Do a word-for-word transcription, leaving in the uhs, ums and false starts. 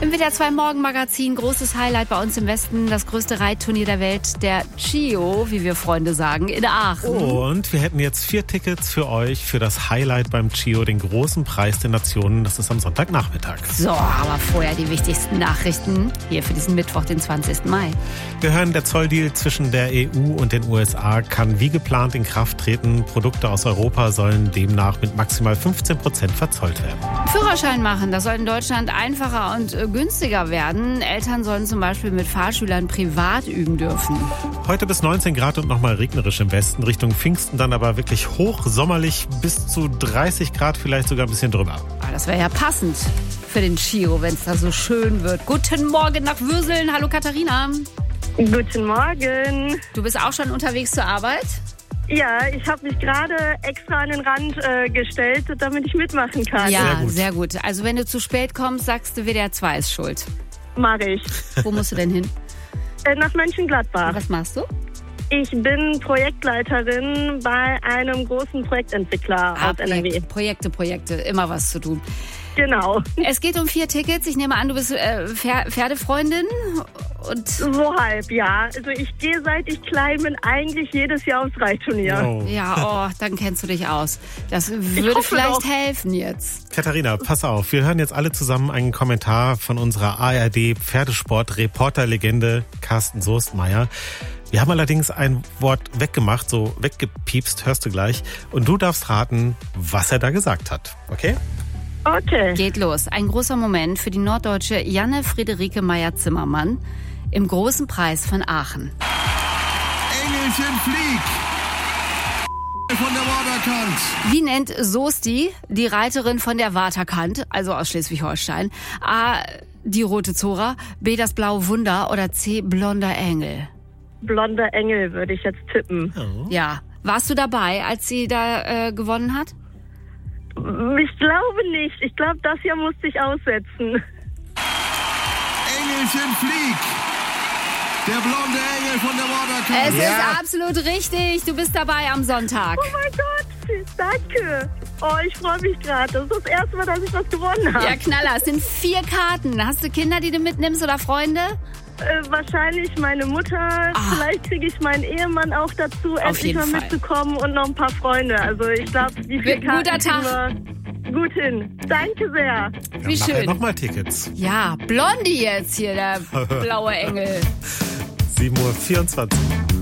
Im W D R zwei Morgenmagazin, großes Highlight bei uns im Westen, das größte Reitturnier der Welt, der CIO, wie wir Freunde sagen, in Aachen. Und wir hätten jetzt vier Tickets für euch für das Highlight beim CIO, den großen Preis der Nationen. Das ist am Sonntagnachmittag. So, aber vorher die wichtigsten Nachrichten hier für diesen Mittwoch, den zwanzigsten Mai. Wir hören, der Zolldeal zwischen der E U und den U S A kann wie geplant in Kraft treten. Produkte aus Europa sollen demnach mit maximal fünfzehn Prozent verzollt werden. Führerschein machen, das soll in Deutschland einfacher und äh, günstiger werden. Eltern sollen zum Beispiel mit Fahrschülern privat üben dürfen. Heute bis neunzehn Grad und nochmal regnerisch im Westen. Richtung Pfingsten dann aber wirklich hochsommerlich, bis zu dreißig Grad, vielleicht sogar ein bisschen drüber. Ah, das wäre ja passend für den CIO, wenn es da so schön wird. Guten Morgen nach Würseln. Hallo Katharina. Guten Morgen. Du bist auch schon unterwegs zur Arbeit? Ja, ich habe mich gerade extra an den Rand äh, gestellt, damit ich mitmachen kann. Ja, Sehr gut. sehr gut. Also wenn du zu spät kommst, sagst du, W D R zwei ist schuld. Mach ich. Wo musst du denn hin? Äh, nach Mönchengladbach. Was machst du? Ich bin Projektleiterin bei einem großen Projektentwickler Ah, aus N R W. Projekte, Projekte, Projekte, immer was zu tun. Genau. Es geht um vier Tickets. Ich nehme an, du bist äh, Pfer- Pferdefreundin. Und So halb, ja. Also ich gehe, seit ich klein bin, eigentlich jedes Jahr aufs Reitturnier. Oh. ja, oh, dann kennst du dich aus. Das würde hoffe vielleicht doch. helfen jetzt. Katharina, pass auf, wir hören jetzt alle zusammen einen Kommentar von unserer A R D-Pferdesport-Reporter-Legende Carsten Soestmeier. Wir haben allerdings ein Wort weggemacht, so weggepiepst, hörst du gleich. Und du darfst raten, was er da gesagt hat, okay? Okay. Geht los. Ein großer Moment für die norddeutsche Janne Friederike Meyer-Zimmermann im großen Preis von Aachen. Engelchen flieg! Von der Waterkant. Wie nennt Soesti die Reiterin von der Waterkant, also aus Schleswig-Holstein? A. Die rote Zora, B. das blaue Wunder oder C. blonder Engel? Blonder Engel würde ich jetzt tippen. Oh. Ja. Warst du dabei, als sie da äh, gewonnen hat? Ich glaube nicht. Ich glaube, das hier musste ich aussetzen. Engelchen flieg! Der blonde Engel von der Waterkant. Es Ja. ist absolut richtig. Du bist dabei am Sonntag. Oh mein Gott, danke. Oh, ich freue mich gerade. Das ist das erste Mal, dass ich was gewonnen habe. Ja, Knaller. Es sind vier Karten. Hast du Kinder, die du mitnimmst oder Freunde? Äh, wahrscheinlich meine Mutter. Vielleicht kriege ich meinen Ehemann auch dazu, endlich jeden mal Fall. mitzukommen und noch ein paar Freunde. Also ich glaube, die vier Wird ein guter Karten kriegen wir gut hin. Danke sehr. Wie schön. Nochmal Tickets. Ja, Blondie jetzt hier, der blaue Engel. sieben Uhr vierundzwanzig.